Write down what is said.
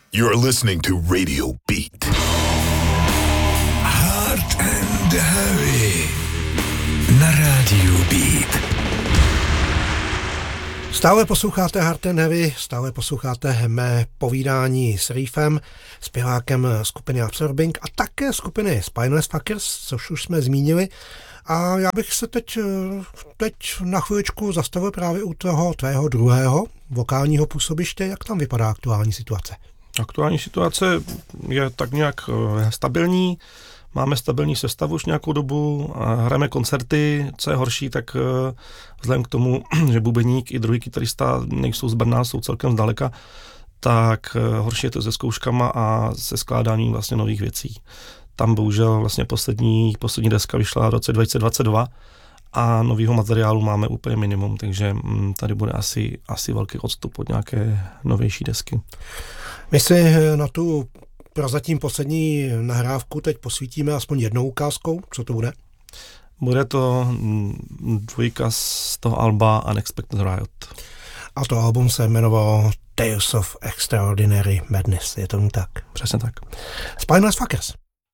You're listening to Radio Beat. Hard and Heavy na Radio Beat. Stále posloucháte Hard and Heavy, stále posloucháte mé povídání s Reefem, zpěvákem skupiny Absorbing a také skupiny Spineless Fuckers, což už jsme zmínili. A já bych se teď na chviličku zastavil právě u toho tvého druhého vokálního působiště. Jak tam vypadá aktuální situace? Aktuální situace je tak nějak stabilní. Máme stabilní sestavu už nějakou dobu a hrajeme koncerty. Co je horší, tak vzhledem k tomu, že bubeník i druhý kytarista nejsou z Brna, jsou celkem zdaleka, tak horší je to se zkouškama a se skládáním vlastně nových věcí. Tam bohužel vlastně poslední deska vyšla v roce 2022 a novýho materiálu máme úplně minimum, takže tady bude asi velký odstup od nějaké novější desky. My si na tu prozatím poslední nahrávku teď posvítíme aspoň jednou ukázkou. Co to bude? Bude to dvojka z toho alba Unexpected Riot. A to album se jmenovalo Tales of Extraordinary Madness. Je tomu tak? Přesně tak. Spineless Fuckers.